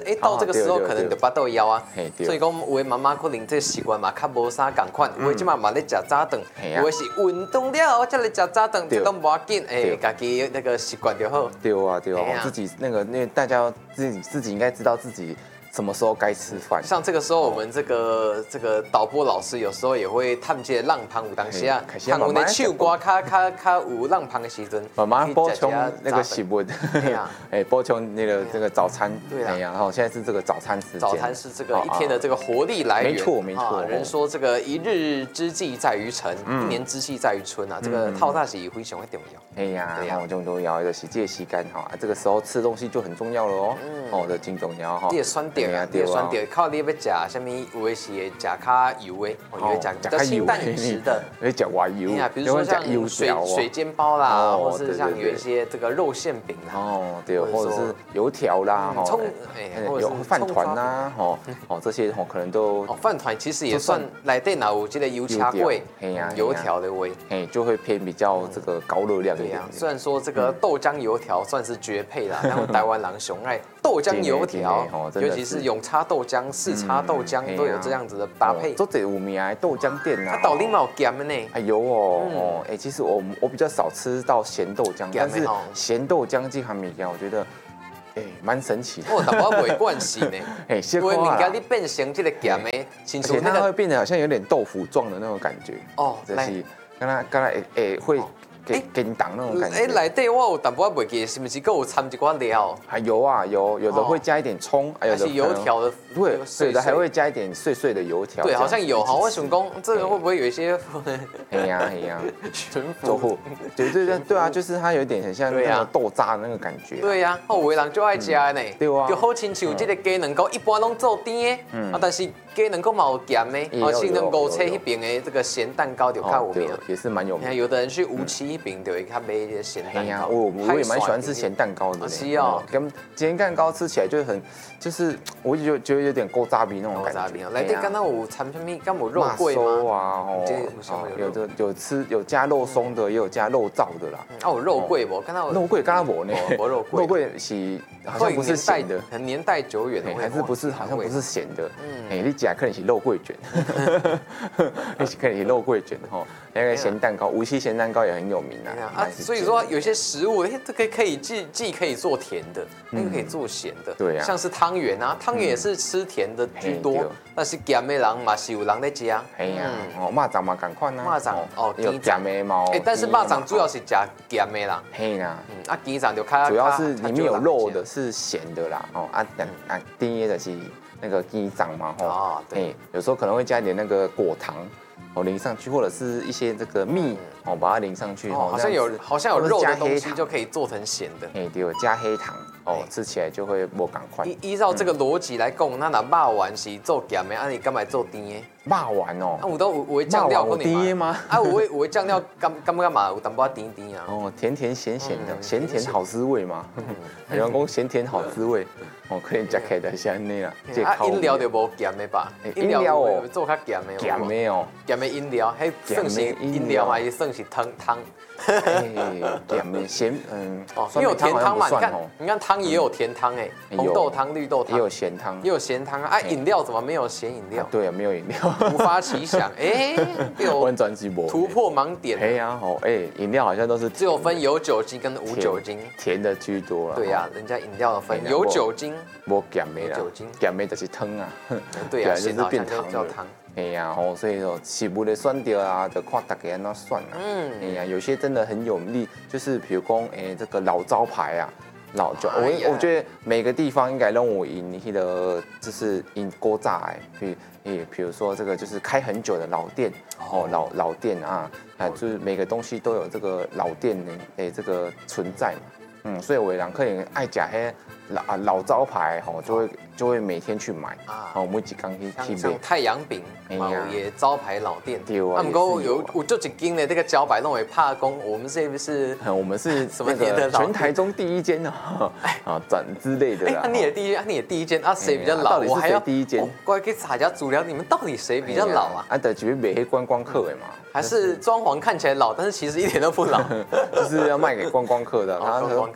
到这个时候可能就巴肚枵啊，所以讲讲有的妈妈可能这习惯嘛较无啥共款，有的即嘛咧食早顿，有的是运动了后才来食早顿，这都无要紧，家己那个习惯就好。 对啊，自己那个，因为大家自己应该知道自己什么时候该吃饭。 像这个时候，我们这个导播老师有时候也会探这浪旁有当时啊，看我们的唱歌较有浪旁的时阵， 慢慢补充那个食物，补充那个这个早餐。 对啊， 然后现在是这个早餐时间。 早餐是这个一天的这个活力来源。 没错。 人说这个一日之计在于晨，一年之计在于春啊，这个套餐是非常的重要。 哎呀，然后就重要的是这个时间哈，这个时候吃东西就很重要了哦。的真重要哈。 你的酸点啊，你的酸点，靠你要食什么？有的是会食较油的，有的食比较清淡饮食的， 会食外油。 比如说像水煎包啦，或是像有一些这个肉馅饼啦， 对，或者是油条啦，有饭团啦，这些可能都。 饭团其实也算内底有这个油叉粿、油条的味， 就会偏比较这个高热量一点。 虽然说这个豆浆油条算是绝配啦，但台湾人熊爱豆浆油条，尤其是永叉豆浆、四叉豆浆都有这样子的搭配。 做这有名的豆浆店呐， 它到底有咸的呢？ 有哦，其实我比较少吃到咸豆浆，但是咸豆浆这行物件，我觉得。蛮神奇的。 但我袂惯是呢。有的物件你变成这个咸的， 而且它会变得好像有点豆腐状的那种感觉。就是刚才会跟档那种感觉。 内底我有淡薄仔袂记，是不是还有掺一寡料？ 还有啊，有的会加一点葱， 还是油条的。 对，有的还会加一点碎碎的油条。 对，好像有哈。我想讲，这个会不会有一些？ 嘿呀，巡抚。对啊，就是它有点很像那个豆渣的那个感觉。 对呀，有的人就爱吃呢。 对啊。 就好亲像这个鸡卵糕，一般拢做甜的，但是鸡卵糕嘛有咸的，像那五车那边的这个咸蛋糕就较有名， 也是蛮有名。 有的人去无锡那边就会较买一些咸蛋糕。 我也蛮喜欢吃咸蛋糕的。 是哦， 跟咸蛋糕吃起来就很，就是我就觉得有点勾扎鼻那种感觉。 来，你刚刚有掺什么？刚有肉桂吗？ 有加肉松的，也有加肉燥的啦。 有肉桂不？ 肉桂刚刚我呢？肉桂是好像不是咸的， 很年代久远的， 还是不是？好像不是咸的。你讲可能是肉桂卷，你可能是肉桂卷哈。那个咸蛋糕，无锡咸蛋糕也很有名啊。 所以说有些食物，这个可以既可以做甜的，那个可以做咸的。 对啊， 像是汤圆啊，汤圆也是吃甜的居多，但是咸的人嘛是有人在吃。 哎呀，蚂蚱嘛赶快啊。 蚂蚱有咸的嘛。 但是蚂蚱主要是吃咸的啦。 嘿啦， 鸡蚱就主要是里面有肉的是咸的啦。甜的是那个鸡蚱嘛。对，有时候可能会加一点那个果糖。淋上去，或者是一些这个蜜把它淋上去， 好像有肉的东西就可以做成咸的。 对，加黑糖吃起来就会不赶快。 依照这个逻辑来讲，那肉丸是做咸的，你干嘛做甜的？ 肉丸哦， 有会酱料可能吗？ 有会酱料干嘛有淡薄甜甜啊？ 甜甜咸咸的，咸甜好滋味嘛。有人讲咸甜好滋味，可以吃起来是安尼啦。 饮料就无咸的吧？ 饮料做较咸的。 咸的哦， 咸的饮料，迄算是饮料嘛？也算是汤。 咸的咸， 也有甜汤嘛？你看汤也有甜汤哎，红豆汤、绿豆汤， 也有咸汤， 也有咸汤啊！饮料怎么没有咸饮料？ 对啊，没有饮料， 突发奇想， 弯转直播， 突破盲点。 饮料好像都是只有分有酒精跟无酒精， 甜的居多了。 对呀，人家饮料分有酒精， 无咸的啦，咸的就是汤啊。 对啊， 就是变汤了。所以说食物的选择啊，就看大家安怎选啊。有些真的很有力，就是比如讲，这个老招牌啊，我觉得每个地方应该让我赢的，就是赢锅炸比如说这个就是开很久的老店老店啊，就是每个东西都有这个老店的这个存在嘛。所以有人可能爱吃迄老招牌就会每天去买每一天去买。 像太阳饼，也招牌老店。 对啊。 不过有就一间的这个招牌弄为怕公，我们是不是？ 我们是什么全台中第一间展之类的啦。 你也第一间谁比较老？ 我还要第一间。 过来去查一下资料，你们到底谁比较老啊？ 对，就是卖观光客的嘛。 还是装潢看起来老，但是其实一点都不老， 就是要卖给观光客的。